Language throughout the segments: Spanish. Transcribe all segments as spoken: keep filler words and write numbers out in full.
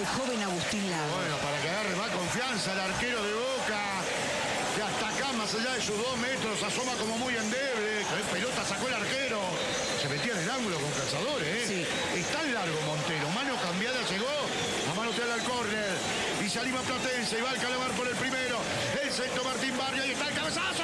joven Agustín Lagos. Bueno, para que agarre más confianza el arquero de Boca, que hasta acá, más allá de sus dos metros, asoma como muy endeble. ¿Qué pelota sacó el arquero? Se metía en el ángulo con Cazadores, ¿eh? Sí. Es tan largo Montero. Mano cambiada llegó a manotear al córner. Y se anima Platense y va al Calamar por el primero. El sexto Martín Barrio. Ahí está el cabezazo.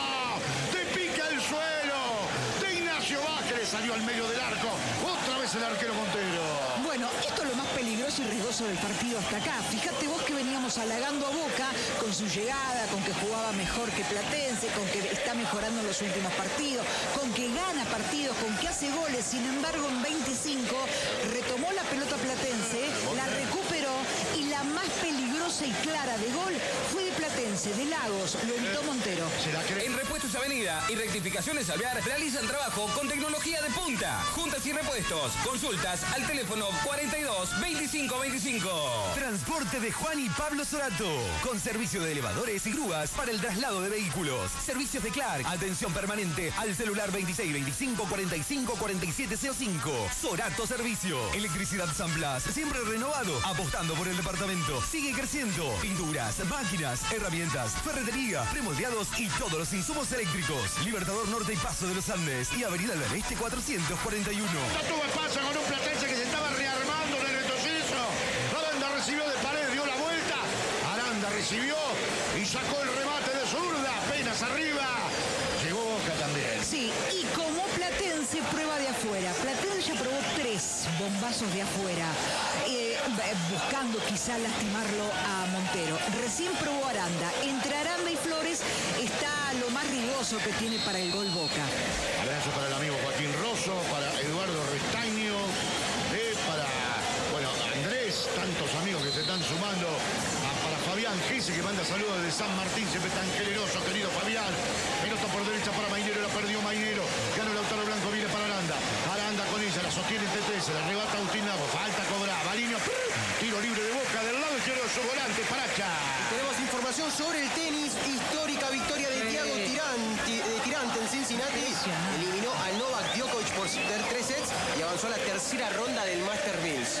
Te pica el suelo. De Ignacio Vázquez salió al medio del arco. Otra vez el arquero Montero. Bueno, esto es lo más peligroso y riesgoso del partido hasta acá. Fíjate vos que veníamos halagando a Boca con su llegada, con que jugaba mejor que Platense, con que está mejorando en los últimos partidos, con que gana partidos, con que hace goles. Sin embargo, en veinticinco retomó la pelota Platense, la recuperó y la más peligrosa y clara de gol fue de Platense, de Lagos, lo evitó Montero. En Repuestos Avenida y Rectificaciones Alvear realizan trabajo con tecnología de punta. Juntas y repuestos. Consultas al teléfono cuarenta y dos, veinticinco, veinticinco. Transporte de Juan y Pablo Sorato. Con servicio de elevadores y grúas para el traslado de vehículos. Servicios de Clark. Atención permanente al celular veintiséis, veinticinco, cuarenta y cinco, cuarenta y siete cero cinco. Sorato Servicio. Electricidad San Blas. Siempre renovado. Apostando por el departamento. Sigue creciendo. Pinturas, máquinas, herramientas, ferretería, premoldeados y todos los insumos eléctricos. Libertador Norte y Paso de los Andes. Y Avenida del Este cuatrocientos cuarenta y uno. No tuvo espacio con un Platense que se estaba rearmando en el retroceso. Aranda recibió de pared, dio la vuelta. Aranda recibió y sacó el remate de zurda. Apenas arriba. Llegó Boca también. Sí, y como Platense prueba de afuera. Platense ya probó tres bombazos de afuera, eh, buscando quizá lastimarlo a Montero. Recién probó Aranda. Entre Aranda y Flores está lo más riesgoso que tiene para el gol Boca. Abrazo para el amigo Joaquín Rosso, para Eduardo Restaño, eh, para, bueno, Andrés, tantos amigos que se están sumando, a, para Fabián Gise, que manda saludos desde San Martín, siempre tan generoso, querido Fabián. Pelota por derecha para Mainero, la perdió Mainero, ganó Lautaro Blanco, viene para Aranda. Aranda con ella, la sostiene entre tres, la arrebata Agustín Lagos, falta cobrar, Baliño, tiro libre de Boca, del lado izquierdo de su volante, Paracha. Tenemos información sobre el tenis, histórica victoria de Thiago Tirante, de Tirante en Cincinnati. Eliminó a Novak Djokovic por tres sets y avanzó a la tercera ronda del Master Mills.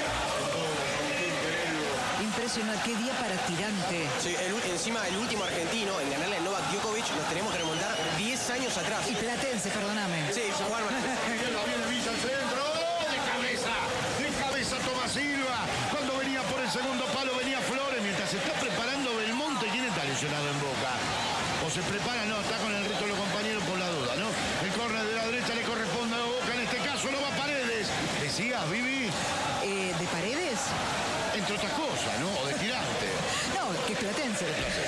Impresionante, qué día para Tirante. Sí, el, encima el último argentino en ganarle a Novak Djokovic nos tenemos que remontar diez años atrás. Y Platense, perdóname. Sí, Juan Martín. Viene Villa al centro, de cabeza, de cabeza Tomás Silva. Cuando venía por el segundo palo venía Flores, mientras se está preparando Belmonte. ¿Quién está lesionado en Boca? O se prepara, no, está con el resto de los compañeros por la duda, ¿no? El córner de la derecha le corresponde a Boca, en este caso no va Paredes. ¿Decías, Vivi? Eh, ¿De Paredes? Entre otras cosas, ¿no? O de Tirante. No, que es Platense.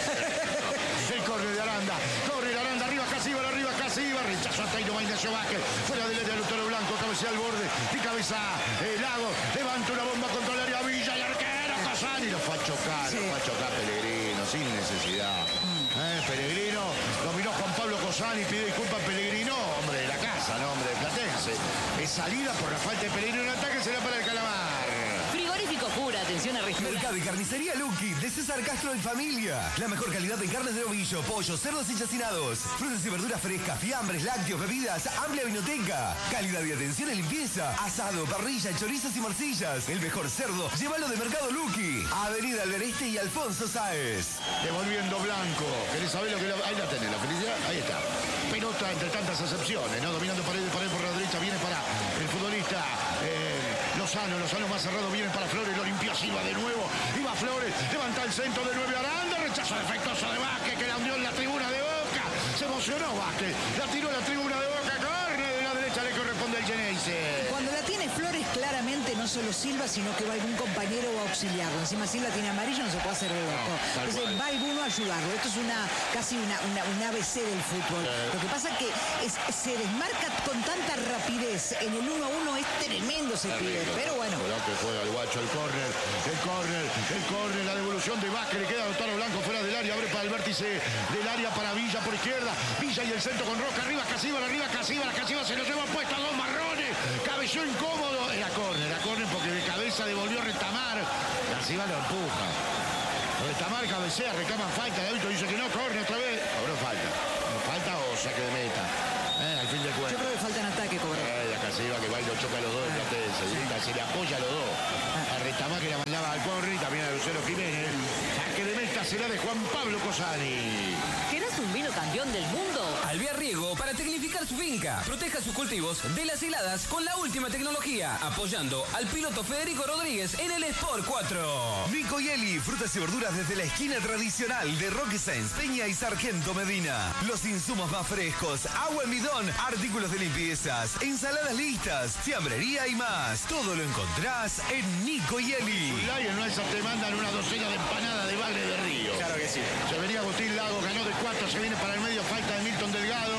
El córner de Aranda, corre el Aranda, arriba Casíbar, arriba Casíbar, rechazo a Taino Ignacio Vázquez, fuera del área de Lautaro Blanco, cabecea al borde, y cabeza eh, Lagos, levanta una bomba contra el área Villa, y arquero Cosani, lo fue a chocar, sí. lo fue a chocar Pellegrino, sin necesidad. Mm. Eh, Pellegrino, dominó Juan Pablo Cosani, pide disculpas Pellegrino, hombre de la casa, no hombre de Platense. Es salida por la falta de Pellegrino en ataque, será para el Calamar. Frigorífico Pura, atención a regional. Mercado y carnicería Lucky de César Castro en familia. La mejor calidad en carnes de ovillo, pollo, cerdos y chacinados. Frutas y verduras frescas, fiambres, lácteos, bebidas, amplia vinoteca. Calidad y atención en limpieza. Asado, parrilla, chorizos y morcillas. El mejor cerdo, llévalo de Mercado Lucky. Avenida Albereste y Alfonso Sáez. Devolviendo Blanco. ¿Querés saber lo que la... Ahí la tenés, la felicidad. Ahí está. Pelota entre tantas excepciones, ¿no? Dominando pared de pared por la derecha. Viene para el futbolista eh, Lozano. Lozano más cerrado. Viene para Flores. Lo limpió Silva de nuevo. Iba Flores. Levanta el centro de nueve Aranda. Rechazo defectuoso de Vázquez que la hundió en la tribuna de Boca. Se emocionó Vázquez. La tiró a la tribuna de Boca. Corre de la derecha. Le corresponde el Geneise. Cuando la tiene Flores, claramente no solo Silva, sino que va algún compañero o auxiliarlo. Encima Silva tiene amarillo, no se puede hacer el loco. No, Entonces va alguno a ayudarlo. Esto es una casi una, una, un A B C del fútbol. Eh. Lo que pasa es que es, se desmarca con tanta rapidez. En el uno a uno es tremendo ese pibe. Pero bueno. Que juega el guacho, el córner, el córner, el córner, la devolución de Vázquez. Le queda a Lautaro Blanco fuera del área. Abre para el vértice del área para Villa por izquierda. Villa y el centro con Roca. Arriba Casíbar, arriba Casíbar. Casíbar se lo lleva puesto a dos marrones. Cabeció incómodo. Era córner, era córner porque de cabeza devolvió Retamar. Casíbar lo empuja. Retamar cabecea, reclama falta. El árbitro dice que no, córner otra vez. Cobró falta. Falta o saque de meta. Eh, al fin de cuentas. Yo creo que falta en ataque, cobró. Eh, la Casíbar que va y lo choca a los dos de Platense. Se le apoya a los dos. A Retamar que la mandaba al córner y también de Juan Pablo Cosani. ¿Querés un vino campeón del mundo? Alvear Riego para tecnificar su finca. Proteja sus cultivos de las heladas con la última tecnología. Apoyando al piloto Federico Rodríguez en el Sport cuatro. Nico y Eli, frutas y verduras desde la esquina tradicional de Roque Sáenz Peña y Sargento Medina. Los insumos más frescos, agua en bidón, artículos de limpiezas, ensaladas listas, fiambrería y más. Todo lo encontrás en Nico y Eli. Lion no esa te mandan una docena de empanadas de Bagre de Río. Claro que sí. Se venía Agustín Lago, ganó de cuatro, se viene para el medio, falta de Milton Delgado.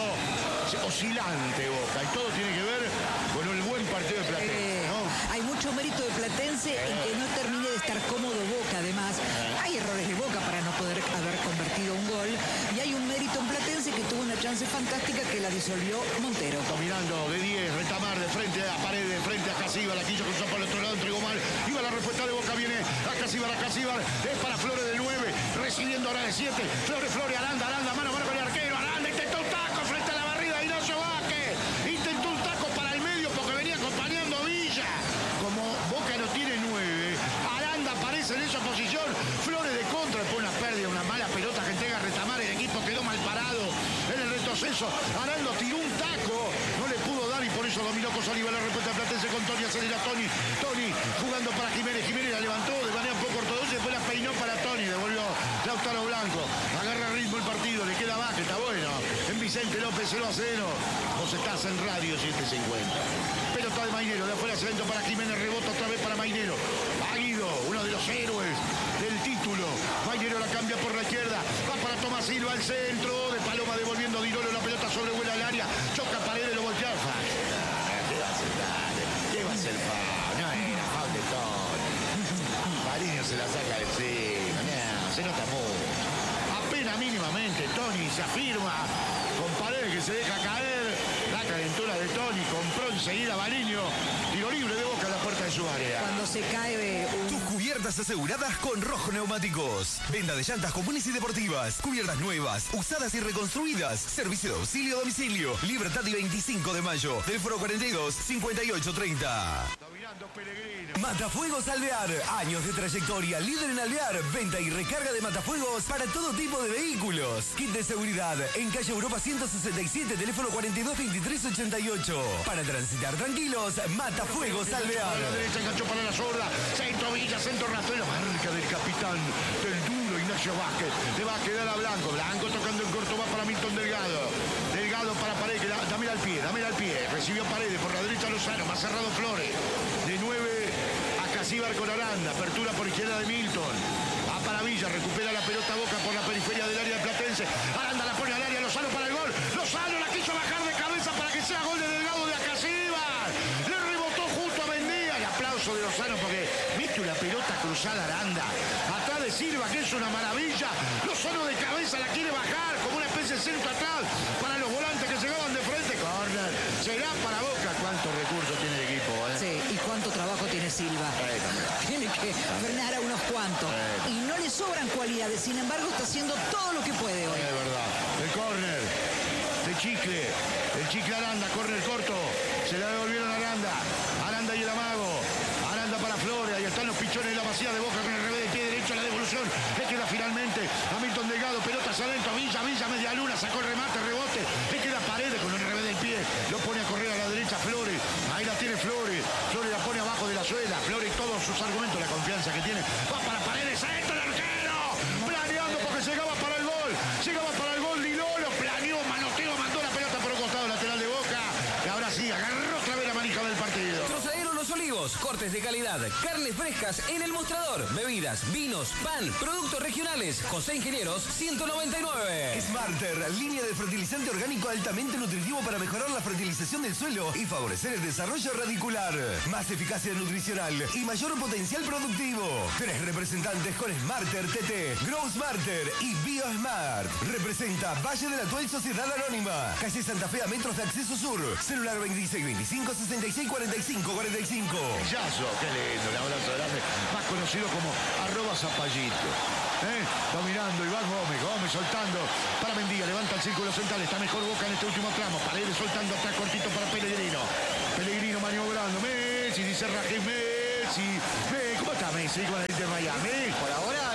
Oscilante Boca. Y todo tiene que ver con el buen partido de Platense, Eh, ¿no? hay mucho mérito de Platense en que no termine de estar cómodo Boca, además. Hay errores de Boca para no poder haber convertido un gol. Y hay un mérito en Platense que tuvo una chance fantástica que la disolvió Montero. Dominando de diez, Retamar de frente a Paredes, frente a Casíbar, la quiso cruzar por el otro lado, entregó mal. Iba la respuesta de Boca, viene a Casíbar, a Casíbar, es para Flores de nueve, recibiendo ahora de siete. Flores, Flores, Aranda, Aranda, mano, mano con el arquero. Aranda intentó un taco frente a la barrida, Ignacio Vázquez. Intentó un taco para el medio porque venía acompañando a Villa. Como Boca no tiene nueve, Aranda aparece en esa posición. Flores de contra, después una pérdida, una mala pelota que entrega Retamar. El equipo quedó mal parado en el retroceso. Aranda tiró un taco, no le pudo dar y por eso dominó Cosani. La respuesta de Platense con Toni, acelera Toni. Toni jugando para Jiménez. Jiménez la levantó de manera un poco ortodoxa y después la peinó para Toni. Devolvió Lautaro Blanco. Agarra ritmo el partido, le queda Vázquez, está bueno. En Vicente López cero a cero. Vos estás en Radio setecientos cincuenta. Pelota de Mainero, de afuera se para Jiménez, rebota otra vez para Mainero. Águido, uno de los héroes del título. Mainero la cambia por la izquierda. Va para Tomás Silva al centro. De Paloma devolviendo Dirolo. La pelota sobrevuela al área. Choca Paredes, lo voltea. ¿Qué va a hacer? ¿Qué va a hacer Fau? No era Fau de todo. Mariño se la saca de encima. No, se nota mucho. Apenas mínimamente Toni se afirma. Con Paredes que se deja caer. La calentura de Toni. Compró enseguida Mariño. Tiro libre de Boca a la puerta de su área. Cuando se cae un... Tus cubiertas aseguradas con Rojo Neumáticos. Venta de llantas comunes y deportivas. Cubiertas nuevas, usadas y reconstruidas. Servicio de auxilio a domicilio. Libertad y veinticinco de mayo. Teléfono cuarenta y dos, cincuenta y ocho, treinta. Matafuegos Alvear. Años de trayectoria. Líder en alvear. Venta y recarga de matafuegos para todo tipo de vehículos. Kit de seguridad. En calle Europa ciento sesenta y siete. Teléfono cuarenta y dos, veintitrés, ochenta y ocho. Para transitar tranquilos. Matafuegos Alvear. A la derecha enganchó para la zurda. Centro Villa, centro rastrero. Marca del capitán del duro Ignacio Vázquez. Le va a quedar a Blanco. Blanco tocando en corto va para Milton Delgado. Delgado para Paredes. Que da, dame al pie, dame al pie. Recibió Paredes por la derecha Lozano. Más cerrado Flores. De nueve a Casíbar con Aranda. Apertura por izquierda de Milton. Va para Villa. Recupera la pelota Boca por la periferia del área de Platense. Aranda la pone al área. Lozano para el gol. Lozano la quiso bajar de cabeza para que sea gol de Delgado de Acasíbar. Le rebotó justo a Mendía. El aplauso de Lozano porque viste una pelota cruzada Aranda. Atrás de Silva, que es una maravilla. Lozano de cabeza la quiere bajar como una especie de centro atrás para los volantes que llegaban de frente. Corner. Será para Boca. ¿Cuántos recursos tiene el equipo? Eh? Sí, y cuánto trabajo tiene Silva. Eh, Tiene que frenar a unos cuantos. Eh. Y no le sobran cualidades, sin embargo está haciendo todo lo que puede hoy. Es verdad. El córner de Chicle. El Chicle Aranda, córner corto. Se la devolvieron a Aranda. Aranda y el amago. Aranda para Flores. Ahí están los pichones de la vacía de Boca con el revés de pie derecho. La devolución. Le queda finalmente a Milton Delgado. Pelotas adentro. Villa, Villa, media luna. Sacó el remate, rebote. Le queda Paredes con el revés del pie. Lo pone a correr a la derecha Flores. Ahí la tiene Flores. Flores la pone abajo de la suela. Flores todos sus argumentos, la confianza que tiene. Va para Paredes. Adentro el arquero. Planeando porque llegaba para el gol. Llegaba para el gol. Dilolo planeó, manoteo, mandó la pelota por un costado lateral de Boca. Y ahora sí, agarró otra vez la manija del partido. Trozadero Los Olivos, cortes de calidad, carnes frescas en el mostrador, bebidas, vinos, pan, productos regionales. José Ingenieros ciento noventa y nueve. Smarter, línea de fertilizante orgánico altamente nutritivo para mejorar la fertilización del suelo y favorecer el desarrollo radicular. Más eficacia nutricional y mayor potencial productivo. Tres representantes con Smarter T T, Grow Smarter y BioSmart. Representa Valle de la Tuel Sociedad Anónima. Calle Santa Fe a metros de acceso sur. Celular veintiséis veinticinco sesenta y seis cuarenta y cinco cuarenta y cinco. Pillazo, qué lindo, un abrazo grande. Más conocido como arroba Zapallito. ¿Eh? Dominando Iván Gómez, Gómez soltando para Mendía, levanta el círculo central, está mejor Boca en este último tramo. Paredes soltando atrás cortito para Pellegrino. Pellegrino maniobrando, Messi, dice Raquel, Messi. Messi. ¿Cómo está Messi con el de Miami? Por ahora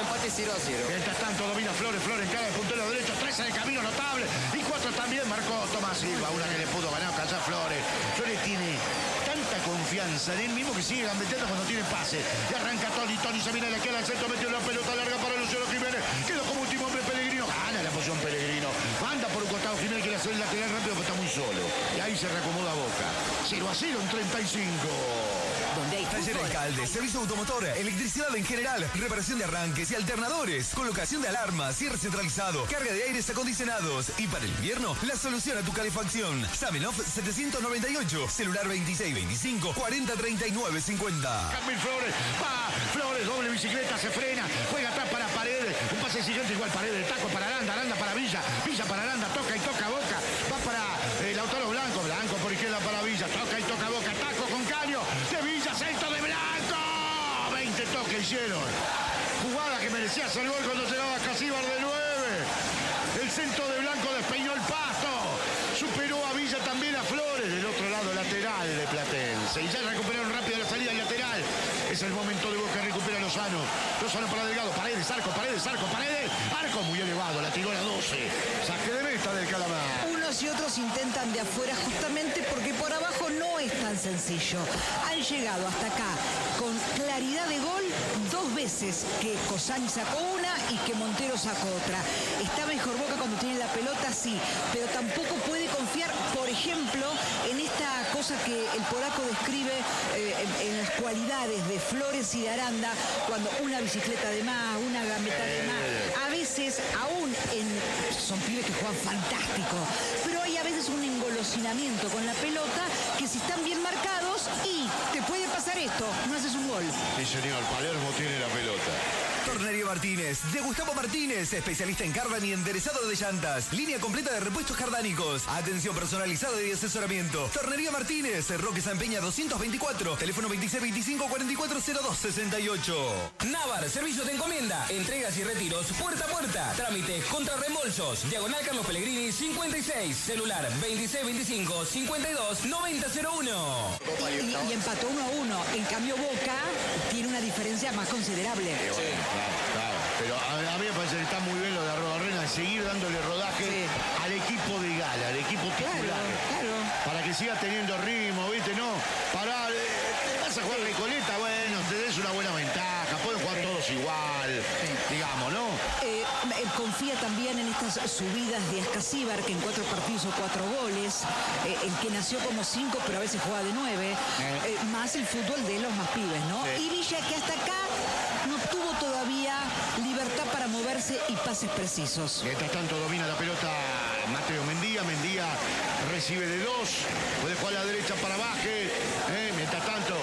empate cero a cero. Mientras tanto domina Flores, Flores en cara de puntero derecho, trece de camino notable y cuatro también marcó Tomás Silva, una que le pudo ganar calzar Flores. Flores tiene tanta confianza en él mismo que sigue gambeteando cuando tiene pase. Y arranca Toni, Toni se viene a la izquierda al centro, metió una pelota larga para Luciano Jiménez, quedó como último hombre Pellegrino, gana la posición Pellegrino, manda por un costado Jiménez, quiere hacer el lateral rápido pero está muy solo. Y ahí se reacomoda Boca. cero a cero en treinta y cinco. Donde hay Taller fútbol. Alcalde, servicio automotor, electricidad en general, reparación de arranques y alternadores, colocación de alarmas, cierre centralizado, carga de aires acondicionados y para el invierno, la solución a tu calefacción. Zamenhof setecientos noventa y ocho, celular veintiséis veinticinco cuarenta treinta y nueve cincuenta. Camil Flores, va, Flores, doble bicicleta, se frena, juega atrás para Paredes, un pase siguiente igual Paredes, taco para Aranda, Aranda para Villa, Villa para Aranda, toca y toca Boca, va para eh, Lautaro Blanco, Blanco por izquierda para Villa, toca y toca Boca, taco con Caño, de Villa, centro de Blanco, veinte toques hicieron, jugada que merecía hacer gol cuando llegaba Casíbar de nueve, el centro de Blanco despeinó el pasto, superó a Villa también a Flores, del otro lado lateral de Platense, y ya recuperaron rápido la salida lateral, es el momento de Boca, recupera Lozano, Lozano para Delgado, Paredes, arco, Paredes, arco, Paredes, arco muy elevado, la tiró a la doce, saque de meta del Calamar. Unos y otros intentan de afuera justamente porque por abajo no es tan sencillo. Han llegado hasta acá con claridad de gol dos veces, que Cosani sacó una y que Montero sacó otra. Está mejor Boca cuando tiene la pelota, sí, pero tampoco puede confiar, por ejemplo, en esta cosa que el polaco describe eh, en, en las cualidades de Flores y de Aranda, cuando una bicicleta de más, una gambeta de más. A veces, aún en, son pibes que juegan fantástico, pero hay a veces un engolosinamiento con la pelota que si están bien marcados y te puede pasar esto, no haces un gol. Sí, señor, Palermo tiene la pelota. Tornería Martínez, de Gustavo Martínez, especialista en cardan y enderezado de llantas. Línea completa de repuestos cardánicos. Atención personalizada y asesoramiento. Tornería Martínez, Roque San Peña doscientos veinticuatro, teléfono veintiséis veinticinco cuarenta y cuatro cero dos sesenta y ocho. Navar, servicios de encomienda, entregas y retiros puerta a puerta. Trámites contra reembolsos. Diagonal Carlos Pellegrini cincuenta y seis. Celular veintiséis veinticinco cincuenta y dos noventa cero uno. Y, y empató uno a uno. En cambio, Boca tiene una diferencia más considerable. Claro, claro. Pero a, a mí me parece que está muy bien lo de Arrobarrena, seguir dándole rodaje Sí. al equipo de gala, al equipo Claro, titular. claro. Para que siga teniendo ritmo, ¿viste? No, pará, eh, te vas a jugar Recoleta, bueno, te des una buena ventaja, pueden jugar todos igual, digamos, ¿no? Eh, eh, confía también en estas subidas de Escasíbar, que en cuatro partidos hizo cuatro goles, eh, el que nació como cinco, pero a veces juega de nueve, eh, más el fútbol de los más pibes, ¿no? Sí. Y Villa, que hasta acá no tuvo todavía libertad para moverse y pases precisos. Mientras tanto domina la pelota Mateo Mendía, Mendía recibe de dos, puede jugar a la derecha para Baje, ¿eh? Mientras tanto,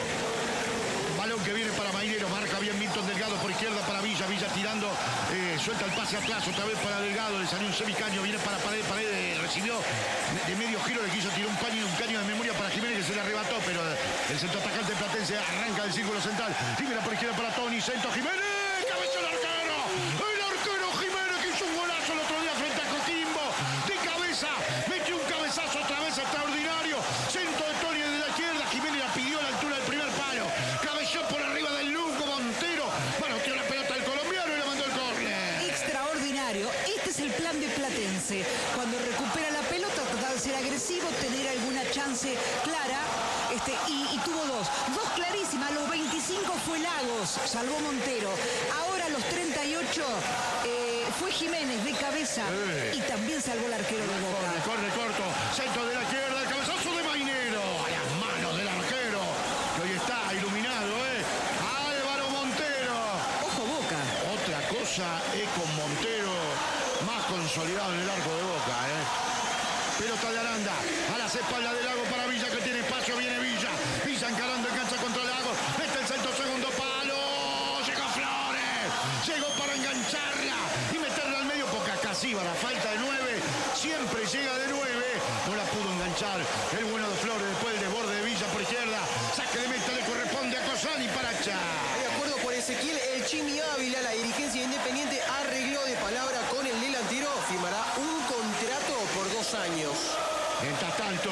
balón que viene para Mainero, marca bien Milton Delgado por izquierda para Villa, Villa tirando, eh, suelta el pase atrás, otra vez para Delgado, le salió un semicaño, viene para Paredes, Paredes recibió de medio giro, le quiso tirar un caño, un caño de memoria para Jiménez que se le arrebató, pero el centro atacante Platense arranca del círculo central, libera por izquierda para Toni, centro Jiménez, cabeza el arquero, el arquero Jiménez que hizo un golazo el otro día frente a Coquimbo, de cabeza, metió un cabezazo otra vez extraordinario, centro de Toni de la izquierda, Jiménez la pidió a la altura del primer palo, cabezó por arriba del Lugo Montero, bueno, tiró la pelota al colombiano y le mandó el córner. Extraordinario. Este es el plan de Platense. Cuando recupera la pelota, tratar de ser agresivo, tener alguna chance clara. Este, y, y tuvo dos. Dos clarísimas. A los veinticinco fue Lagos, salvó Montero. Ahora a los treinta y ocho eh, fue Jiménez de cabeza Eh. y también salvó el arquero de Corre, Boca. corre corto, centro de la izquierda, el cabezazo de Mainero, a las manos del arquero, que hoy está iluminado, ¿eh? Álvaro Montero. Ojo Boca. Otra cosa es con Montero más consolidado en el arco de Boca, ¿eh? Pelota de Aranda, a las espaldas de Lago para Villa, que tiene espacio, viene Villa. Villa encarando, engancha contra Lago, mete el centro, segundo palo, llegó Flores, llegó para engancharla y meterla al medio, porque acá sí, a la falta de nueve, siempre llega de nueve, no la pudo enganchar. El bueno de Flores, después el desborde de Villa por izquierda, saque de meta le corresponde a Cosani para Chá. De acuerdo con Ezequiel, el Chimi Ávila, la dirigencia independiente arregló de palabra con el delantero, firmará un contrato por dos años. Mientras tanto,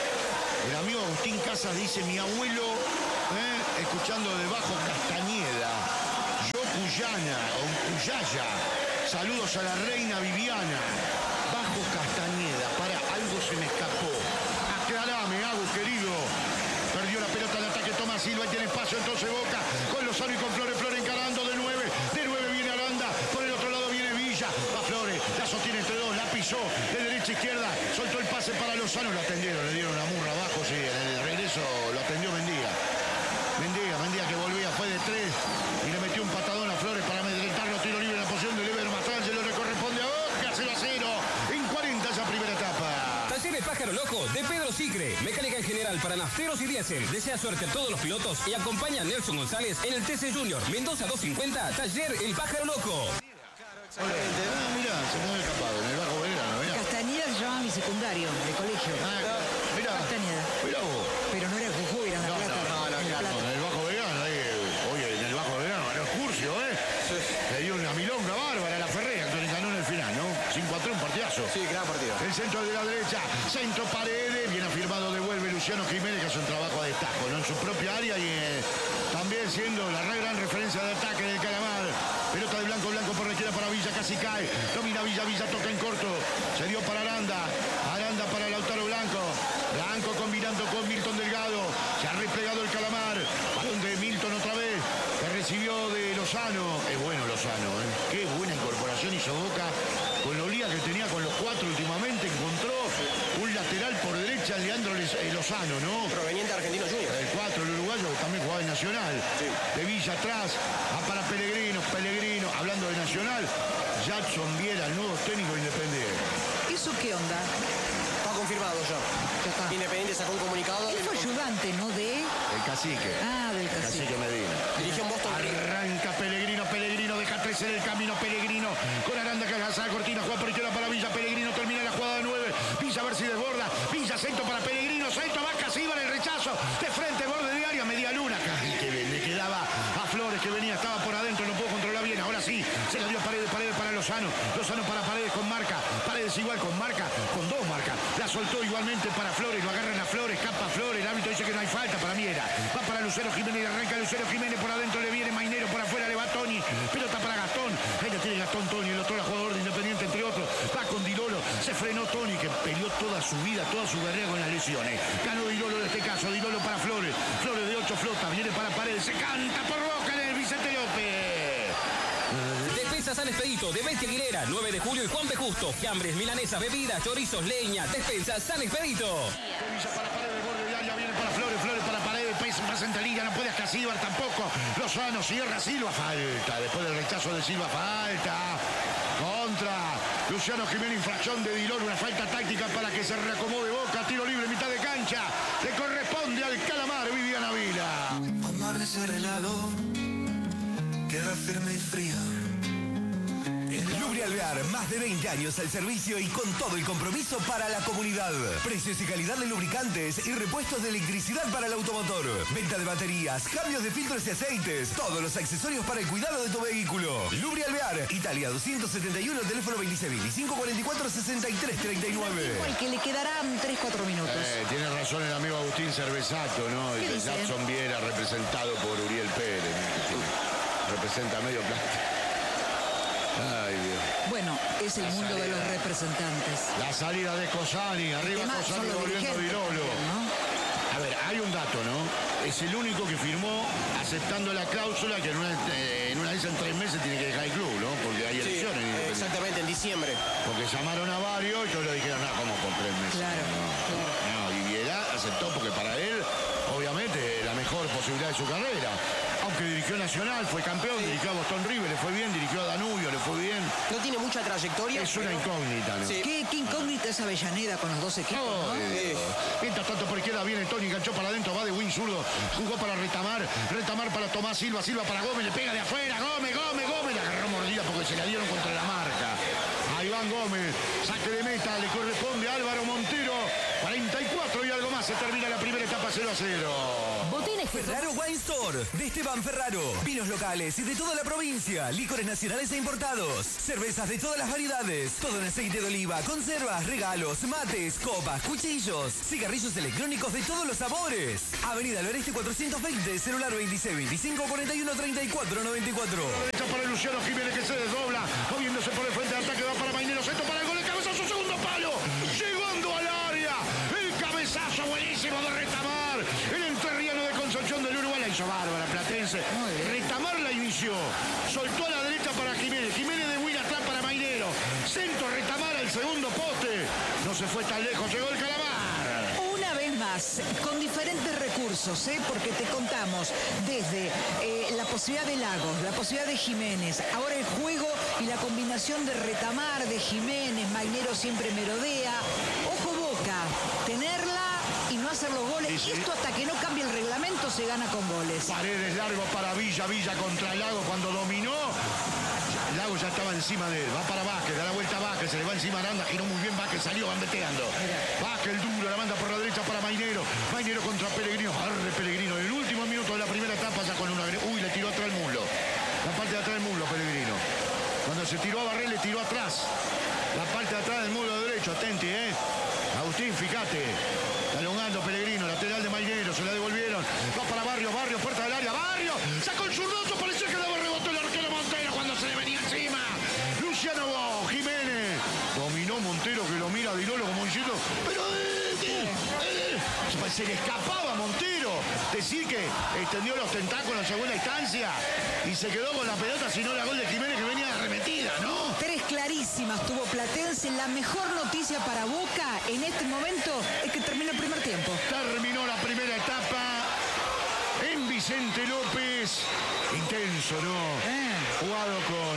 el amigo Agustín Casas dice, mi abuelo, eh, escuchando debajo Castañeda, yo Cuyana, un Uyaya. Saludos a la reina Viviana. Bajo Castañeda. Para, algo se me escapó. Aclarame, Agu, querido. Perdió la pelota de ataque Tomás Silva y tiene espacio entonces Boca con Lozano y con Flores. Flores encarando de nueve. De nueve viene Aranda. Por el otro lado viene Villa. Va Flores. La sostiene entre dos. La pisó de derecha a izquierda. Soltó el pase para Lozano. Lo atendieron. Le dieron una murra abajo. Sí, en el regreso lo atendió Mendía. Mendía, Mendía que volvía. Fue de tres. Y le metió un patadón a Flores para amedrentarlo. Tiro libre en la posición de Lever Mastrangelo. Le corresponde a Boca. cero a cero. En cuarenta esa primera etapa. Talleres Pájaro Loco de Pedro Sicre. Mecánica en general para nafteros y diésel. Desea suerte a todos los pilotos y acompaña a Nelson González en el T C Junior. Mendoza doscientos cincuenta. Taller El Pájaro Loco. Hola. Ah, mirá, se me había escapado. En el Bajo Belgrano, mirá. Castañeda se llama mi secundario, de colegio. Ah, mirá. Castañeda. Mirá vos. Pero no era Jujuy, era en La No, Plata. no, no, no, en La no, Plata. en el Bajo Belgrano, ahí, oye, en el Bajo Belgrano ganó Curcio, ¿eh? Sí. Le dio una milonga bárbara a la Ferrea, que ganó en el final, ¿no? cinco a tres, un partidazo. Sí, gran partido. El centro de la derecha, centro Paredes, bien afirmado, devuelve Luciano Jiménez, que hace un trabajo a destajo, ¿no? En su propia área y eh, también siendo la gran referencia de ataque del Calamar. Pelota de Blanco, Blanco por la izquierda para Villa, casi cae. Domina Villa, Villa toca en corto. Se dio para Aranda. Aranda para Lautaro Blanco. Blanco combinando con Milton Delgado. Se ha replegado el Calamar. Balón de Milton otra vez. Que recibió de Lozano. Es bueno Lozano, ¿eh? Qué buena incorporación hizo Boca. Con la liga que tenía con los cuatro últimamente. Encontró un lateral por derecha, Leandro Lozano, ¿no? Proveniente de Argentino Junior. El cuatro, el uruguayo, que también jugaba en Nacional. Sí. De Villa atrás, va para Pellegrino, Pellegrino, hablando de Nacional, Jackson Viera, el nuevo técnico independiente. ¿Eso qué onda? Está confirmado ya. Ya está. Independiente sacó un comunicado. Él fue ayudante, ¿no? De... El cacique. Ah, del Cacique cacique. Medina. Dirigió en Boston. Arranca Pellegrino, Pellegrino, deja tres en el camino, Pellegrino, con Aranda que agarra Cortina, juega por izquierda para Villa, Pellegrino termina la jugada de nueve, Villa a ver si desborda, Villa centro para Pellegrino, centro, va Casíbar el rechazo, de frente, borde de área, media luna, y que le quedaba a Flores que venía, estaba por adentro, no pudo controlar bien, ahora sí, se la dio a Paredes, Paredes para Lozano, Lozano para Paredes con marca, Paredes igual con marca, con dos marcas, la soltó igualmente para Flores, lo agarran a Flores, escapa Flores, el árbitro dice que no hay falta, para mí era, va para Lucero Jiménez, arranca Lucero Jiménez por adentro, le viene Mainero por afuera, le va Toni, pelota para Gastón, ahí la tiene Gastón Toni, el otro era jugador de Independiente entre otros, va con Dilolo, se frenó Toni que peleó toda su vida, toda su carrera con las lesiones, ganó Dilolo en este caso, Dilolo para Flores, Flores de ocho flota, viene para Paredes, se canta por Boca en el Vicente López. Despensa San Expedito de Bestia Aguilera, nueve de julio y Juan P. Justo. Fiambres, milanesas, bebidas, chorizos, leña. Despensa San Expedito. Villa para Paredes, borde de área, viene para Flores, Flores para Paredes, pasa entre liga, no puede a Casíbar tampoco. Lozano, cierra Silva, falta. Después del rechazo de Silva, falta. Contra Luciano Jiménez, infracción de Dilón, una falta táctica para que se reacomode Boca, tiro libre, mitad de cancha. Le corresponde al Calamar, Viviana Vila. Amanece helado, queda firme y frío. Lubrialvear, más de veinte años al servicio y con todo el compromiso para la comunidad. Precios y calidad de lubricantes y repuestos de electricidad para el automotor. Venta de baterías, cambios de filtros y aceites. Todos los accesorios para el cuidado de tu vehículo. Lubrialvear, Italia doscientos setenta y uno, teléfono veintiséis veinticinco cuarenta y cuatro sesenta y tres treinta y nueve. Igual que le quedarán tres cuatro minutos. Eh, tiene razón el amigo Agustín Cervesato, ¿no? ¿Qué El dice? Jackson Viera representado por Uriel Pérez. ¿No? Representa medio plata. Ay, Dios. Bueno, es el La mundo de salida. los representantes. La salida de Cosani, arriba Además, son Cosani los volviendo dirigentes Dilolo. también, ¿no? A ver, hay un dato, ¿no? Es el único que firmó aceptando la cláusula que en una, eh, en una vez en tres meses tiene que dejar el club, ¿no? Porque hay Sí, elecciones. en Independiente. exactamente, en diciembre. Porque llamaron a varios y todos le dijeron, no, ¿cómo por tres meses? Claro, no, claro. no, y Viera aceptó porque para él, obviamente, la mejor posibilidad de su carrera. Aunque dirigió Nacional, fue campeón, Sí. dirigió a Boston River, le fue bien, dirigió a Danubio, le fue bien. No tiene mucha trayectoria. Es una pero- incógnita, ¿no? Sí. ¿Qué, qué incógnita es Avellaneda con los dos equipos, ¿no? Ay, Dios. Mientras tanto por izquierda viene Toni, enganchó para adentro, va de win zurdo, jugó para Retamar, Retamar para Tomás Silva, Silva para Gómez, le pega de afuera, Gómez, Gómez, Gómez, le agarró mordida porque se la dieron contra la marca. Ahí van Gómez, saque de meta, le corresponde a Álvaro Montero, cuarenta y cuatro y algo más, se termina la primera etapa cero a cero. Botín es que Ferraro Wine Store, de Esteban Ferraro. Vinos locales y de toda la provincia, licores nacionales e importados, cervezas de todas las variedades, todo en aceite de oliva, conservas, regalos, mates, copas, cuchillos, cigarrillos electrónicos de todos los sabores. Avenida del Oeste cuatrocientos veinte, celular veintiséis veinticinco cuarenta y uno treinta y cuatro noventa y cuatro. Derecha para Luciano Jiménez, que se desdobla, moviéndose por el frente de ataque, va para Mainero, centro para el gol, el cabezazo, segundo palo, llegando al área, el cabezazo buenísimo de Retamar, el entrerriano de Concepción del Uruguay, la hizo bárbara, Platense. Retamar la inició, soltó a la derecha para Jiménez, Jiménez de Huila atrás para Mainero, centro Retamar al segundo poste, no se fue tan lejos, llegó el Calamar. Una vez más, con diferentes recursos, ¿eh? Porque te contamos desde eh, la posibilidad de Lagos, la posibilidad de Jiménez, ahora el juego y la combinación de Retamar, de Jiménez, Mainero siempre merodea. Ojo Boca, tenerla y no hacer los goles. Sí, sí. Esto hasta que no cambie el reglamento se gana con goles. Paredes largo para Villa, Villa contra Lago cuando dominó. Lago ya estaba encima de él, va para Vázquez, da la vuelta a Vázquez, se le va encima a Aranda, giró muy bien Vázquez, salió gambeteando. Vázquez el duro, la manda por la derecha para Mainero. Mainero contra Pellegrino, arre Pellegrino. En el último minuto de la primera etapa ya con una... Uy, le tiró atrás el muslo. La parte de atrás del muslo, Pellegrino. Cuando se tiró a Barré, le tiró atrás. La parte de atrás del muslo derecho, atenti, ¿eh? Agustín, fíjate. Alongando Pellegrino, lateral de Mainero, se la devolvieron. Va para Barrio, Barrio, puerta del área, Barrio. Sacó el zurdazo, parecía que daba rebote el arquero Montero cuando se le venía encima. Luciano Jiménez. Dominó Montero, que lo mira a Dilolo como diciendo, pero eh, eh, eh, se le escapaba a Montero. Decir que extendió los tentáculos en segunda instancia y se quedó con la pelota, sino la gol de Jiménez que venía arremetida, ¿no? Tres clarísimas tuvo Platense. La mejor noticia para Boca en este momento es que termina el primer tiempo. Terminó la primera etapa en Vicente López. Intenso, ¿no? Eh. Jugado con,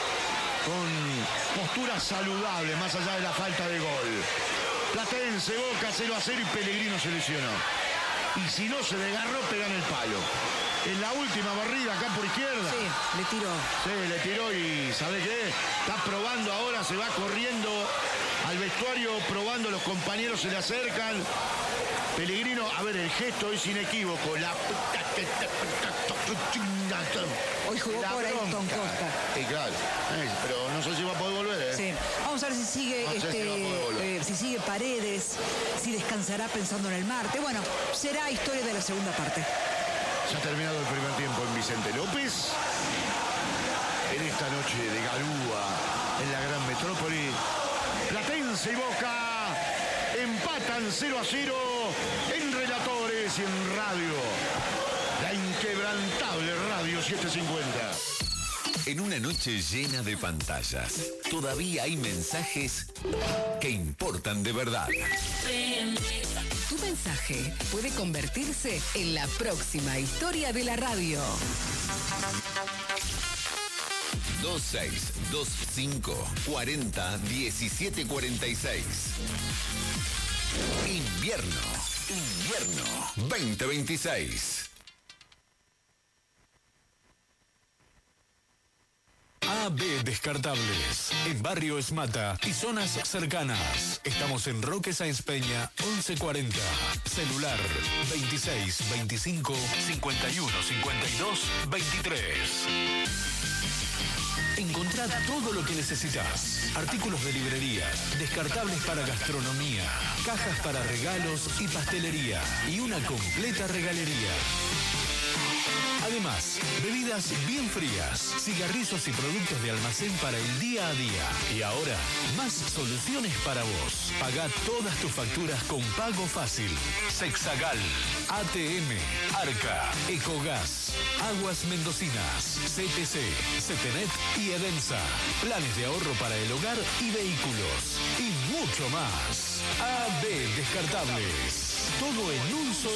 con postura saludable, más allá de la falta de gol. Platense, Boca cero a cero y Pellegrino se lesionó. Y si no se desgarró, pegan el palo. En la última barrida acá por izquierda. Sí, le tiró. Sí, le tiró y ¿sabe qué? Está probando ahora, se va corriendo al vestuario, probando, los compañeros se le acercan. Pellegrino, a ver, el gesto es inequívoco. La... Hoy jugó La por Ayrton bronca. Costa. Sí, claro. Eh, pero no sé si va a poder volver, ¿eh? Sí. Vamos a ver si sigue, No sé este, si va a poder volver. eh, si sigue Paredes, si descansará pensando en el martes. Bueno, será historia de la segunda parte. Se ha terminado el primer tiempo en Vicente López. En esta noche de Galúa, en la gran metrópoli, Platense y Boca empatan cero a cero en Relatores y en radio. La inquebrantable Radio setecientos cincuenta. En una noche llena de pantallas, todavía hay mensajes que importan de verdad. Tu mensaje puede convertirse en la próxima historia de la radio. dos seis dos cinco cuarenta diecisiete cuarenta y seis. Invierno. Invierno veinte veintiséis. A B Descartables, en Barrio Esmata y zonas cercanas. Estamos en Roque Sáenz Peña, once cuarenta. Celular veintiséis veinticinco cincuenta y uno cincuenta y dos veintitrés. Encontrá todo lo que necesitas. Artículos de librería, descartables para gastronomía, cajas para regalos y pastelería y una completa regalería. Además, bebidas bien frías, cigarrillos y productos de almacén para el día a día. Y ahora, más soluciones para vos. Pagá todas tus facturas con pago fácil. Sexagal, A T M, Arca, Ecogas, Aguas Mendocinas, C P C, Cetenet y Edensa. Planes de ahorro para el hogar y vehículos. Y mucho más. A B Descartables. Todo en un solo